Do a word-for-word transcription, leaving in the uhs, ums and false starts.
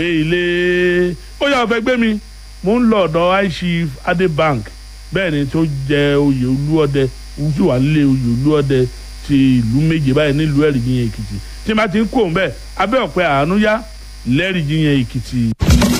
ilé ó yà fẹ́ gbé mi mo ń lọ ọ̀dọ̀ aishif adebank bẹ́ẹ̀ ni tó jẹ́ oyè olúọdẹ ojú wa nílé oyè olúọdẹ ti ìlú méje báyìí nílùú Ẹ̀rìnjiyàn Èkìtì tí ma ti ń kó òun bẹ́ẹ̀ abẹ́ ọ̀pẹ àánú yá lẹ́rìnjiyàn Èkìtì.